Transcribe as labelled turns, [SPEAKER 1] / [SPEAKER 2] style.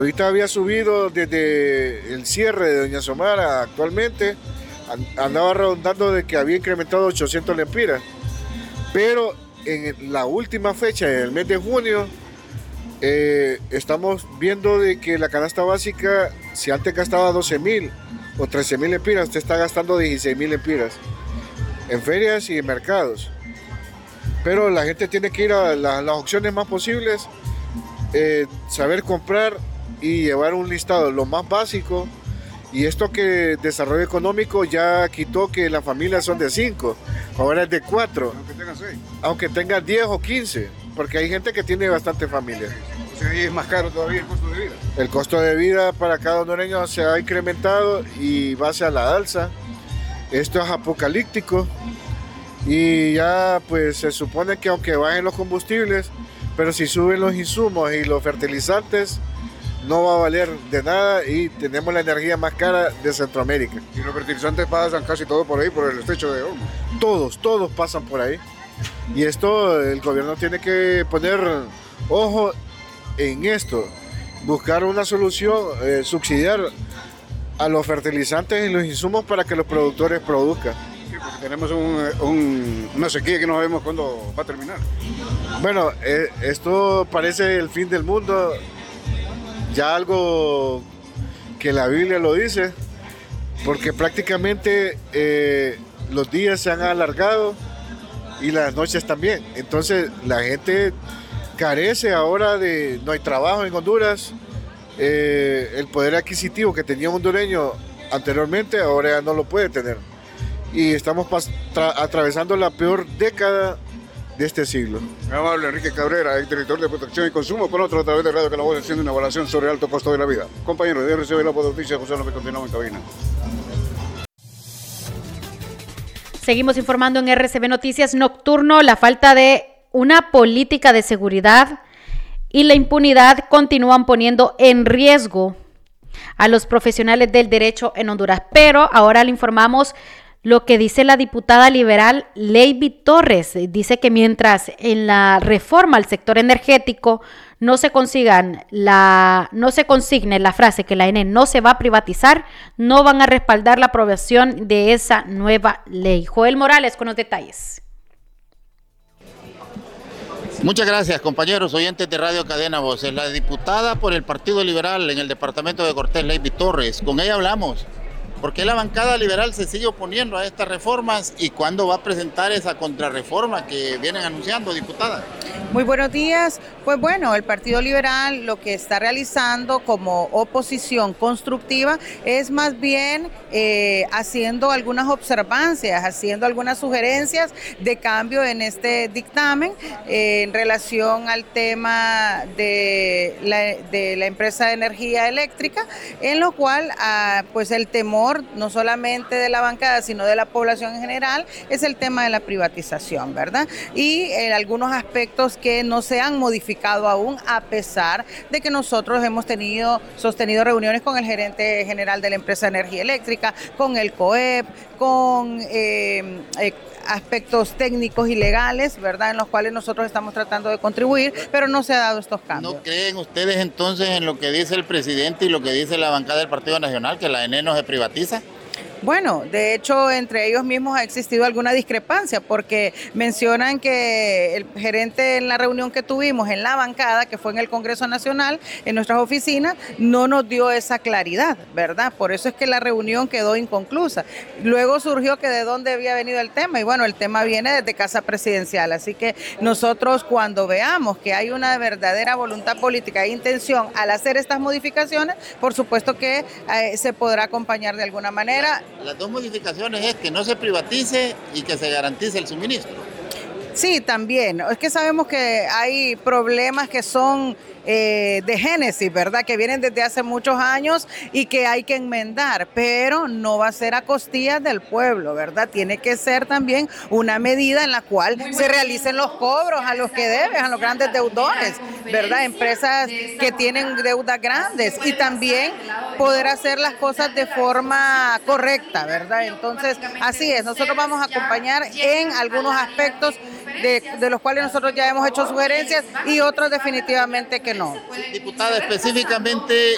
[SPEAKER 1] Ahorita había subido desde el cierre de Doña Somara actualmente, andaba rondando de que había incrementado 800 lempiras, pero en la última fecha, en el mes de junio, estamos viendo de que la canasta básica, si antes gastaba 12.000 o 13.000 lempiras, usted está gastando 16.000 lempiras en ferias y en mercados. Pero la gente tiene que ir a las opciones más posibles, saber comprar y llevar un listado lo más básico. Y esto que Desarrollo Económico ya quitó que las familias son de 5, ahora es de 4.
[SPEAKER 2] Aunque tengan 6.
[SPEAKER 1] Aunque tengan 10 o 15, porque hay gente que tiene bastante familia.
[SPEAKER 2] O sea, ahí es más caro todavía el costo de vida.
[SPEAKER 1] El costo de vida para cada hondureño se ha incrementado y va hacia la alza. Esto es apocalíptico y ya pues se supone que aunque bajen los combustibles, pero si suben los insumos y los fertilizantes, no va a valer de nada y tenemos la energía más cara de Centroamérica.
[SPEAKER 2] Y los fertilizantes pasan casi todo por ahí, por el estrecho de Hormuz.
[SPEAKER 1] Todos pasan por ahí. Y esto el gobierno tiene que poner ojo en esto, buscar una solución, subsidiar a los fertilizantes y los insumos para que los productores produzcan.
[SPEAKER 2] Sí, porque tenemos una sequía que no sabemos cuándo va a terminar.
[SPEAKER 1] Bueno, esto parece el fin del mundo, ya algo que la Biblia lo dice, porque prácticamente los días se han alargado y las noches también. Entonces la gente carece ahora de, no hay trabajo en Honduras, el poder adquisitivo que tenía un hondureño anteriormente ahora ya no lo puede tener. Y estamos atravesando la peor década de este siglo.
[SPEAKER 2] Me amable Enrique Cabrera, ex director de Protección y Consumo, con otro a través de Radio que la voz haciendo una evaluación sobre el alto costo de la vida. Compañeros de RCB La Voz de Noticias, José López, continuamos en cabina.
[SPEAKER 3] Seguimos informando en RCB Noticias Nocturno. La falta de una política de seguridad y la impunidad continúan poniendo en riesgo a los profesionales del derecho en Honduras. Pero ahora le informamos lo que dice la diputada liberal Leiby Torres. Dice que mientras en la reforma al sector energético no se consigne la frase que la ENE no se va a privatizar, no van a respaldar la aprobación de esa nueva ley. Joel Morales con los detalles.
[SPEAKER 4] Muchas gracias, compañeros oyentes de Radio Cadena Voces. La diputada por el Partido Liberal en el departamento de Cortés, Leiby Torres, con ella hablamos. ¿Por qué la bancada liberal se sigue oponiendo a estas reformas y cuándo va a presentar esa contrarreforma que vienen anunciando, diputada?
[SPEAKER 5] Muy buenos días. Pues bueno, el Partido Liberal lo que está realizando como oposición constructiva es más bien haciendo algunas observancias, haciendo algunas sugerencias de cambio en este dictamen en relación al tema de la empresa de energía eléctrica, en lo cual pues el temor no solamente de la bancada, sino de la población en general, es el tema de la privatización, ¿verdad? Y algunos aspectos que no se han modificado aún, a pesar de que nosotros hemos sostenido reuniones con el gerente general de la empresa de energía eléctrica, con el COEP, con aspectos técnicos y legales, ¿verdad?, en los cuales nosotros estamos tratando de contribuir, pero no se ha dado estos cambios.
[SPEAKER 4] ¿No creen ustedes entonces en lo que dice el presidente y lo que dice la bancada del Partido Nacional, que la ENE no se privatiza?
[SPEAKER 5] Bueno, de hecho, entre ellos mismos ha existido alguna discrepancia porque mencionan que el gerente en la reunión que tuvimos en la bancada, que fue en el Congreso Nacional, en nuestras oficinas, no nos dio esa claridad, ¿verdad? Por eso es que la reunión quedó inconclusa. Luego surgió que de dónde había venido el tema y bueno, el tema viene desde Casa Presidencial, así que nosotros cuando veamos que hay una verdadera voluntad política e intención al hacer estas modificaciones, por supuesto que se podrá acompañar de alguna manera.
[SPEAKER 4] Las dos modificaciones es que no se privatice y que se garantice el suministro.
[SPEAKER 5] Sí, también. Es que sabemos que hay problemas que son de génesis, ¿verdad? Que vienen desde hace muchos años y que hay que enmendar, pero no va a ser a costillas del pueblo, ¿verdad? Tiene que ser también una medida en la cual se realicen los cobros a los que deben, a los grandes deudores, ¿verdad? Empresas que tienen deudas grandes y también poder hacer las cosas de forma correcta, ¿verdad? Entonces, así es, nosotros vamos a acompañar en algunos aspectos de los cuales nosotros ya hemos hecho sugerencias y otros definitivamente que no.
[SPEAKER 4] Diputada, específicamente